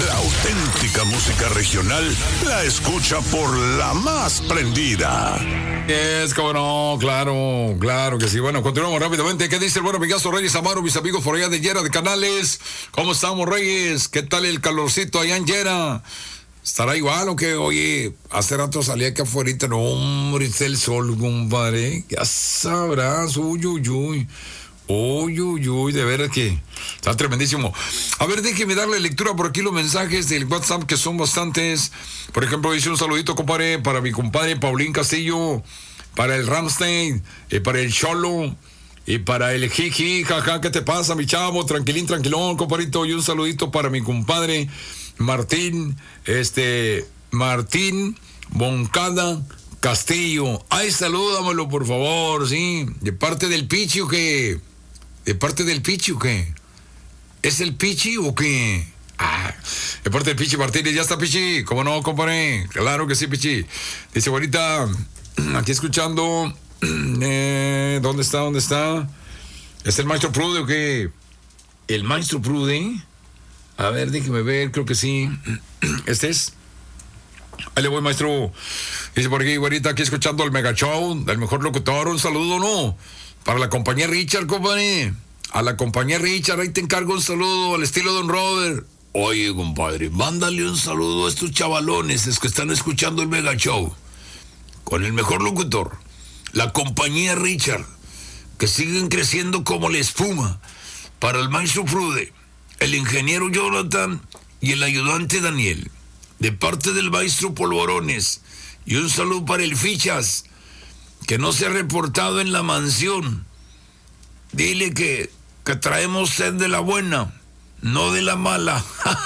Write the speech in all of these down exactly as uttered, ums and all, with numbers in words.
La auténtica música regional la escucha por la más prendida. Es como no, claro, claro que sí. Bueno, continuamos rápidamente. ¿Qué dice el bueno Picasso Reyes Amaro, mis amigos por allá de Llera de Canales? ¿Cómo estamos, Reyes? ¿Qué tal el calorcito allá en Llera? ¿Estará igual o qué? Oye, hace rato salí aquí afuera, no, hombre, está el sol, compadre. Ya sabrás, uy, uy, uy. Uy, uy, uy, de veras que está tremendísimo. A ver, déjeme darle lectura por aquí los mensajes del WhatsApp, que son bastantes. Por ejemplo, dice un saludito, compadre, para mi compadre Paulín Castillo, para el Ramstein, y para el Cholo, y para el Jiji, jaja, ¿qué te pasa, mi chavo? Tranquilín, tranquilón, compadrito. Y un saludito para mi compadre Martín, este, Martín Moncada Castillo. Ay, salúdamelo, por favor, sí. De parte del Pichi, ¿o qué? ¿De parte del Pichi o qué? ¿Es el Pichi o qué? Ah, de parte del Pichi Martínez. ¿Ya está, Pichi? ¿Cómo no, compadre? Claro que sí, Pichi. Dice, bonita, aquí escuchando. Eh, ¿Dónde está? ¿Dónde está? ¿Es el maestro Prude o qué? ¿El maestro Prude? A ver, déjeme ver, creo que sí. ¿Este es? Ahí le voy, maestro. Dice por aquí, güerita, aquí escuchando el Mega Show, del mejor locutor. Un saludo, ¿no? Para la compañía Richard, compadre. A la compañía Richard, ahí te encargo un saludo al estilo Don Robert. Oye, compadre, mándale un saludo a estos chavalones es que están escuchando el Mega Show. Con el mejor locutor. La compañía Richard. Que siguen creciendo como la espuma. Para el maestro Prude, el ingeniero Jonathan y el ayudante Daniel. De parte del maestro Polvorones. Y un saludo para el Fichas, que no se ha reportado en la mansión. Dile que, que traemos sed de la buena, no de la mala.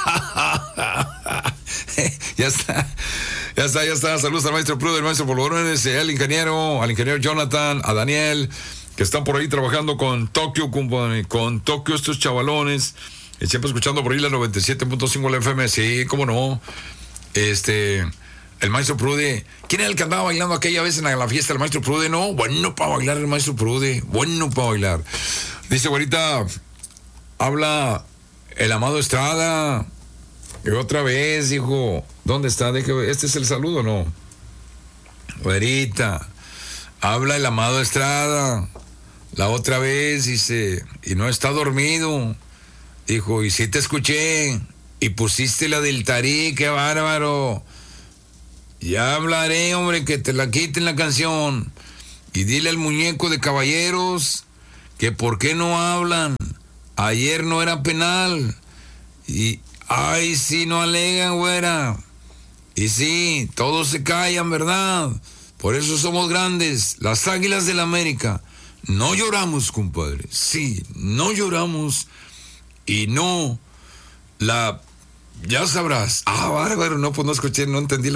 Ya está, ya está, ya está. Saludos al maestro Prude, al maestro Polvorones, al ingeniero, al ingeniero Jonathan, a Daniel, que están por ahí trabajando con Tokio, con, con Tokio, estos chavalones. Y siempre escuchando por ahí la noventa y siete punto cinco la F M. Sí, cómo no. Este... El maestro Prude. ¿Quién era el que andaba bailando aquella vez en la fiesta del maestro Prude? No, bueno para bailar el maestro Prude. Bueno para bailar. Dice, güerita, habla el Amado Estrada. Y otra vez, dijo, ¿dónde está? Deje, ¿este es el saludo o no? Güerita, habla el Amado Estrada. La otra vez, dice, y no está dormido. Dijo, y sí te escuché. Y pusiste la del Tarí, qué bárbaro. Ya hablaré, hombre, que te la quiten la canción. Y dile al muñeco de caballeros que por qué no hablan. Ayer no era penal. Y, ay, sí, no alegan, güera. Y sí, todos se callan, ¿verdad? Por eso somos grandes, las Águilas del América. No lloramos, compadre. Sí, no lloramos. Y no, la... Ya sabrás. Ah, bárbaro, no, pues no escuché, no entendí.